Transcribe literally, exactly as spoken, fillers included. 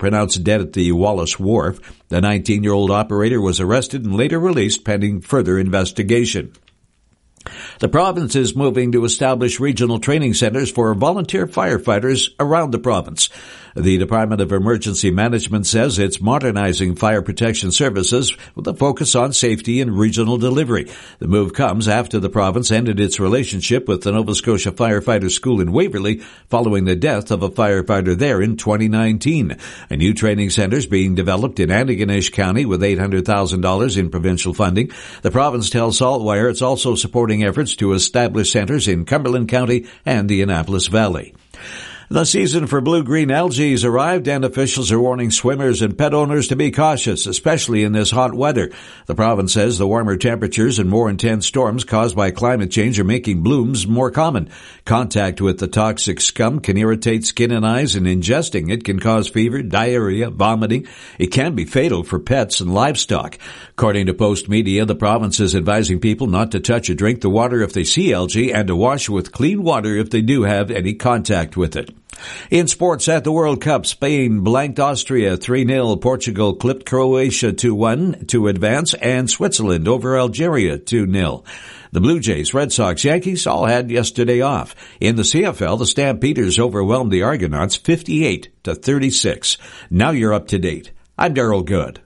pronounced dead at the Wallace Wharf. The nineteen-year-old operator was arrested and later released pending further investigation. The province is moving to establish regional training centers for volunteer firefighters around the province. The Department of Emergency Management says it's modernizing fire protection services with a focus on safety and regional delivery. The move comes after the province ended its relationship with the Nova Scotia Firefighter School in Waverley following the death of a firefighter there in twenty nineteen. A new training center is being developed in Antigonish County with eight hundred thousand dollars in provincial funding. The province tells Saltwire it's also supporting efforts to establish centers in Cumberland County and the Annapolis Valley. The season for blue-green algae has arrived, and officials are warning swimmers and pet owners to be cautious, especially in this hot weather. The province says the warmer temperatures and more intense storms caused by climate change are making blooms more common. Contact with the toxic scum can irritate skin and eyes, and ingesting it can cause fever, diarrhea, vomiting. It can be fatal for pets and livestock. According to Post Media, the province is advising people not to touch or drink the water if they see algae and to wash with clean water if they do have any contact with it. In sports at the World Cup, Spain blanked Austria three nil, Portugal clipped Croatia two one to advance, and Switzerland over Algeria two nil. The Blue Jays, Red Sox, Yankees all had yesterday off. In the C F L, the Stampeders overwhelmed the Argonauts fifty-eight to thirty-six. Now you're up to date. I'm Darrell Good.